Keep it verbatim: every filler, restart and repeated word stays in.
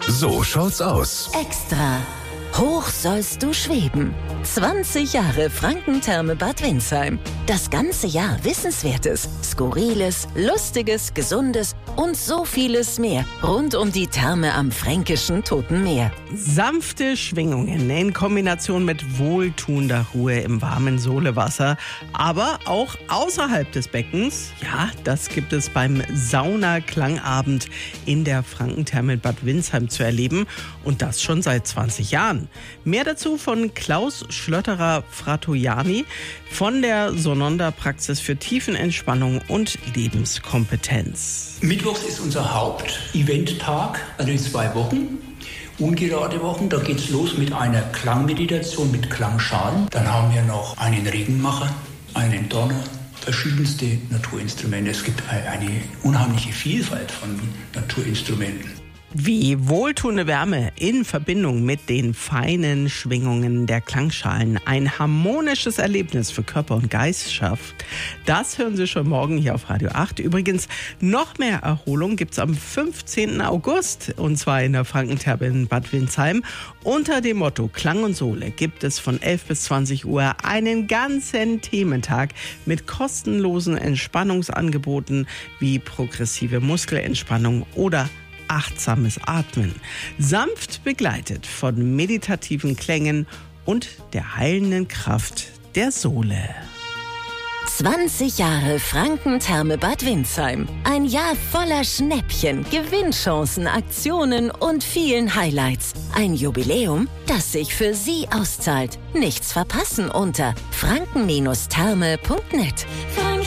So schaut's aus. Extra. Hoch sollst du schweben. zwanzig Jahre Frankentherme Bad Windsheim. Das ganze Jahr Wissenswertes, Skurriles, Lustiges, Gesundes und so vieles mehr rund um die Therme am fränkischen Toten Meer. Sanfte Schwingungen in Kombination mit wohltuender Ruhe im warmen Solewasser, aber auch außerhalb des Beckens. Ja, das gibt es beim Sauna-Klangabend in der Frankentherme Bad Windsheim zu erleben und das schon seit zwanzig Jahren. Mehr dazu von Klaus Schlotterer-Fratoiani von der Sononda-Praxis für Tiefenentspannung und Lebenskompetenz. Mittwochs ist unser Haupt-Event-Tag, also in zwei Wochen. Ungerade Wochen, da geht's los mit einer Klangmeditation mit Klangschalen. Dann haben wir noch einen Regenmacher, einen Donner, verschiedenste Naturinstrumente. Es gibt eine unheimliche Vielfalt von Naturinstrumenten. Wie wohltuende Wärme in Verbindung mit den feinen Schwingungen der Klangschalen ein harmonisches Erlebnis für Körper und Geist schafft, das hören Sie schon morgen hier auf Radio acht. Übrigens, noch mehr Erholung gibt es am fünfzehnten August und zwar in der Frankentherme in Bad Windsheim. Unter dem Motto Klang und Sohle gibt es von elf bis zwanzig Uhr einen ganzen Thementag mit kostenlosen Entspannungsangeboten wie progressive Muskelentspannung oder achtsames Atmen, sanft begleitet von meditativen Klängen und der heilenden Kraft der Sohle. zwanzig Jahre Frankentherme Bad Windsheim. Ein Jahr voller Schnäppchen, Gewinnchancen, Aktionen und vielen Highlights. Ein Jubiläum, das sich für Sie auszahlt. Nichts verpassen unter franken Bindestrich therme punkt net.